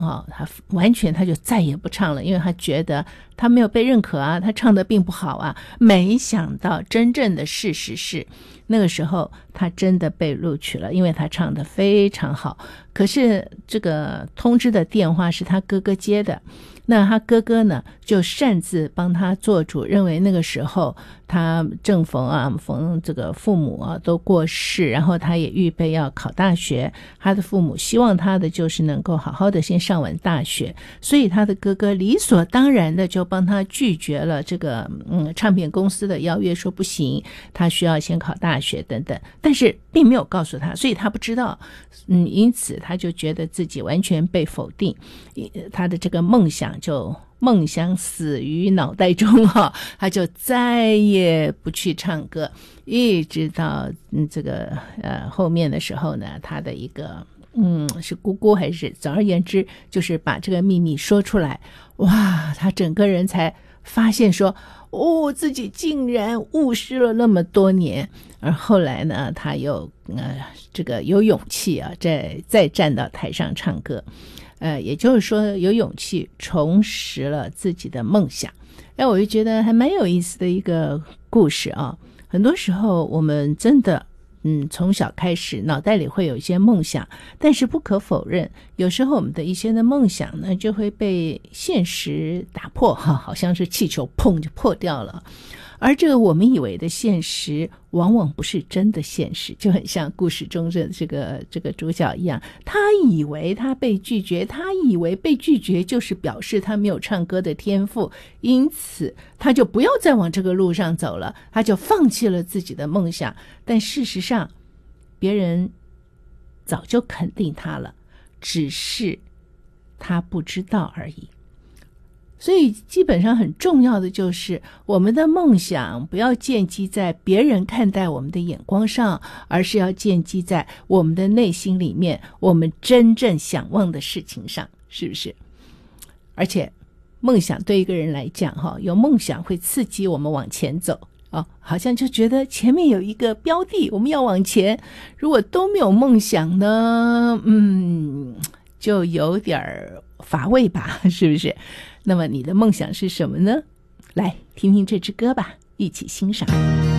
他完全他就再也不唱了，因为他觉得他没有被认可啊，他唱得并不好啊。没想到真正的事实是，那个时候他真的被录取了，因为他唱得非常好。可是这个通知的电话是他哥哥接的，那他哥哥呢就擅自帮他做主，认为那个时候他正逢这个父母都过世，然后他也预备要考大学，他的父母希望他的就是能够好好的先上完大学，所以他的哥哥理所当然的就帮他拒绝了这个唱片公司的邀约，说不行，他需要先考大学等等，但是并没有告诉他，所以他不知道，因此他就觉得自己完全被否定，他的这个梦想死于脑袋中他就再也不去唱歌，一直到这个后面的时候呢，他的一个是姑姑还是总而言之就是把这个秘密说出来，哇，他整个人才发现说自己竟然误失了那么多年。而后来呢，他又这个有勇气再站到台上唱歌，也就是说有勇气重拾了自己的梦想。我就觉得还蛮有意思的一个故事啊。很多时候我们真的从小开始脑袋里会有一些梦想，但是不可否认，有时候我们的一些的梦想呢就会被现实打破好像是气球砰就破掉了。而这个我们以为的现实往往不是真的现实，就很像故事中的这个主角一样，他以为他被拒绝，他以为被拒绝就是表示他没有唱歌的天赋，因此他就不要再往这个路上走了，他就放弃了自己的梦想。但事实上别人早就肯定他了，只是他不知道而已。所以基本上很重要的就是我们的梦想不要建基在别人看待我们的眼光上，而是要建基在我们的内心里面，我们真正想望的事情上，是不是？而且梦想对一个人来讲有梦想会刺激我们往前走好像就觉得前面有一个标的我们要往前，如果都没有梦想呢就有点乏味吧，是不是？那么你的梦想是什么呢？来听听这支歌吧，一起欣赏。